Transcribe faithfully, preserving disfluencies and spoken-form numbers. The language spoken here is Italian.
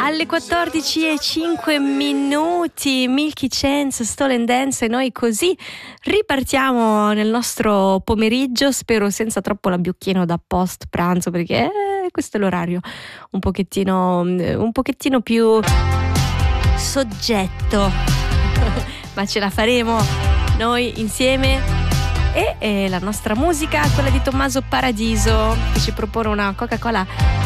Alle quattordici e cinque minuti, Milky Chance, Stolen Dance, e noi così ripartiamo nel nostro pomeriggio, spero senza troppo l'abbiocchino da post pranzo, perché eh, questo è l'orario un pochettino, un pochettino più soggetto, ma ce la faremo noi insieme. E, e la nostra musica, quella di Tommaso Paradiso, che ci propone una Coca-Cola